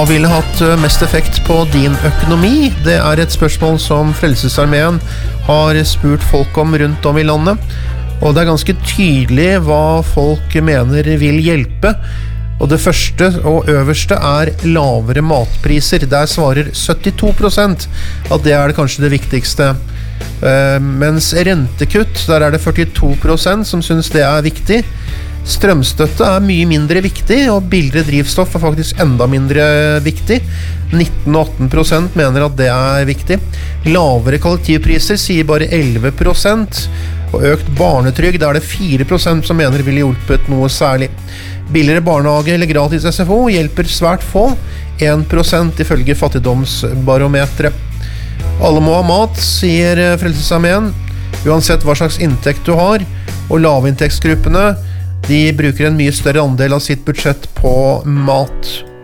ville hatt mest effekt på din økonomi? Det et spørsmål som Frelsesarmeen har spurt folk om rundt om i landet. Og det ganske tydelig hva folk mener vil hjelpe. Og det første og øverste lavere matpriser. Der svarer 72% at det det kanskje det viktigste. Mens rentekutt, der det 42% som synes det viktig. Strømstøtte mye mindre viktig, og billigere drivstoff faktisk enda mindre viktig. 19 og 18% mener at det viktig. Lavere kollektivpriser sier bare 11%, og økt barnetrygd det 4% som mener ville hjulpet noe særlig. Billigere barnehage eller gratis SFO hjelper svært få, 1% ifølge fattigdomsbarometeret. Alle må ha mat, sier Frelsesarmeen, uansett hva slags inntekt du har, og lavinntektsgruppene de bruker en mye større andel av sitt budsjett på mat.